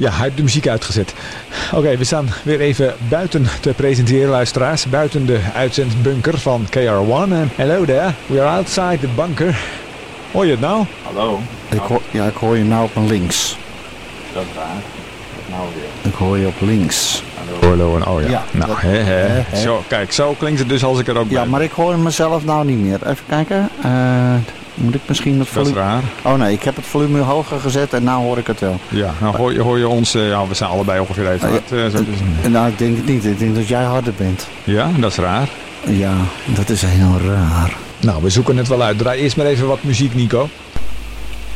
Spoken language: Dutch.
Ja, hij heeft de muziek uitgezet. Oké, we staan weer even buiten te presenteren, luisteraars. Buiten de uitzendbunker van KR1. En hello there, we are outside the bunker. Hoor je het nou? Hallo? Ik hoor je nou op een links. Dat is raar. Wat nou weer? Ik hoor je op links. Hallo en oh ja. Ja, nou, dat- Zo, kijk, zo klinkt het dus als ik er ook ben. Ja, maar ik hoor mezelf nou niet meer. Even kijken. Moet ik misschien het Dat is volume... raar. Oh nee, ik heb het volume hoger gezet en nou hoor ik het wel. Ja, nou hoor je ons... ja, we zijn allebei ongeveer even hard. Zo dus. Nou, ik denk het niet. Ik denk dat jij harder bent. Ja, dat is raar. Ja, dat is heel raar. Nou, we zoeken het wel uit. Draai eerst maar even wat muziek, Nico.